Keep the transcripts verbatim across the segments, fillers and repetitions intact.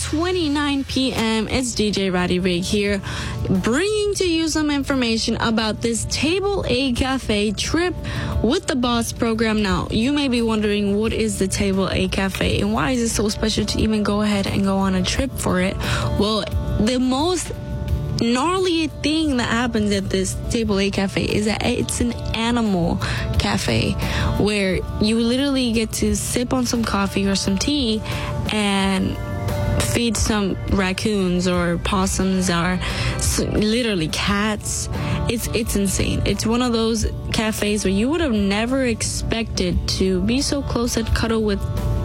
twenty-nine p.m. It's D J Roddy Rig here, bringing to you some information about this Table A Cafe trip with the Boss program. Now, you may be wondering, what is the Table A Cafe and why is it so special to even go ahead and go on a trip for it? Well, the most gnarly thing that happens at this Table A Cafe is that it's an animal cafe where you literally get to sip on some coffee or some tea and feed some raccoons or possums or literally cats. It's it's insane. It's one of those cafes where you would have never expected to be so close and cuddle with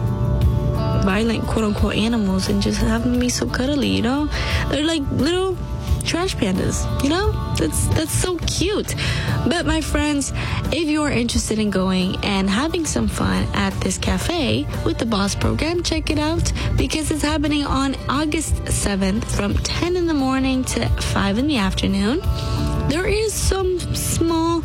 violent quote-unquote animals and just have them be so cuddly, you know? They're like little trash pandas, you know? That's that's so cute. But my friends, if you're interested in going and having some fun at this cafe with the Boss program, check it out because it's happening on August seventh from ten in the morning to five in the afternoon. There is some small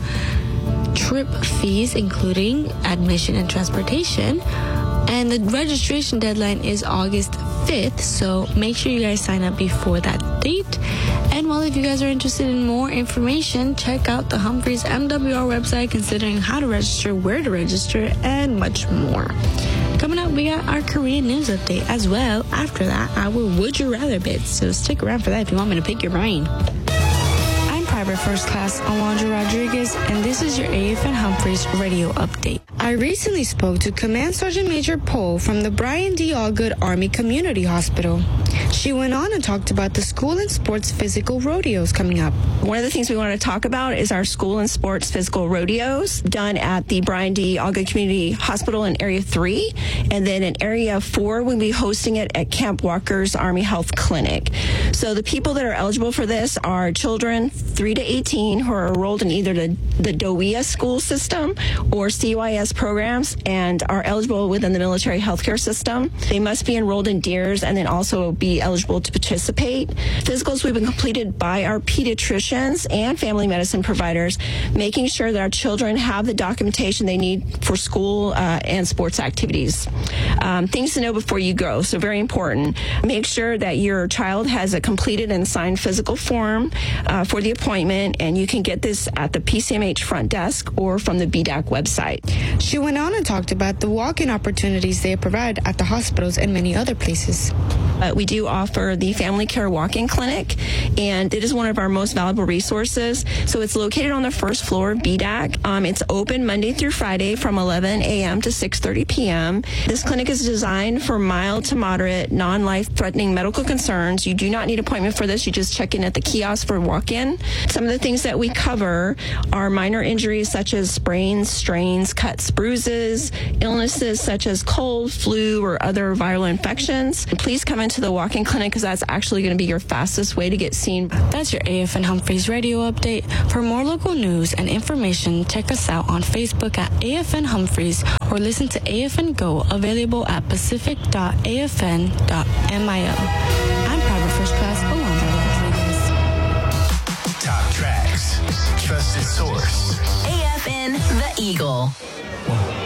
trip fees, including admission and transportation. And the registration deadline is August fifth, so make sure you guys sign up before that date. And well, if you guys are interested in more information, check out the Humphreys M W R website considering how to register, where to register, and much more. Coming up, we got our Korean news update as well. After that, our Would You Rather bit, so stick around for that if you want me to pick your brain. Private First Class Alondra Rodriguez, and this is your A F N Humphreys radio update. I recently spoke to Command Sergeant Major Pohl from the Brian D. Allgood Army Community Hospital. She went on and talked about the school and sports physical rodeos coming up. One of the things we want to talk about is our school and sports physical rodeos done at the Brian D. Allgood Community Hospital in Area three, and then in Area four, we'll be hosting it at Camp Walker's Army Health Clinic. So the people that are eligible for this are children three to eighteen who are enrolled in either the, the D O E A school system or C Y S programs and are eligible within the military healthcare system. They must be enrolled in D E E R S and then also be eligible to participate. Physicals will be completed by our pediatricians and family medicine providers, making sure that our children have the documentation they need for school uh, and sports activities. Um, things to know before you go, so very important. Make sure that your child has a completed and signed physical form uh, for the appointment, and you can get this at the P C M H front desk or from the B D A C website. She went on and talked about the walk-in opportunities they provide at the hospitals and many other places. Uh, we do offer the Family Care Walk-In Clinic, and it is one of our most valuable resources. So it's located on the first floor of B D A C. Um, it's open Monday through Friday from eleven a.m. to six thirty p.m. This clinic is designed for mild to moderate, non-life-threatening medical concerns. You do not need an appointment for this. You just check in at the kiosk for walk-in. Some of the things that we cover are minor injuries such as sprains, strains, cuts, bruises, illnesses such as cold, flu, or other viral infections. Please come into the walk-in clinic because that's actually going to be your fastest way to get seen. That's your A F N Humphreys radio update. For more local news and information, check us out on Facebook at A F N Humphreys or listen to A F N Go, available at pacific dot a f n dot mil. I'm Private First Class Alondra Rodriguez. Top tracks, trusted source. A F N The Eagle. One.